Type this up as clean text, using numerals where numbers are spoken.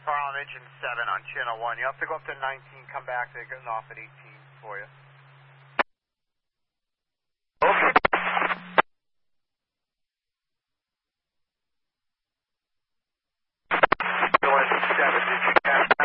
Farnham, engine 7 on channel 1. You have to go up to 19, come back, they're getting off at 18 for you.